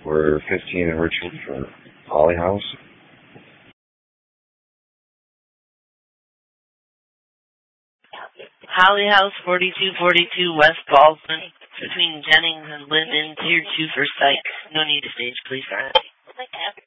for 15 in Richmond for Holly House. Holly House, 4242 West Baldwin, between Jennings and Linden, Tier 2 for psych. No need to stage, please, friend.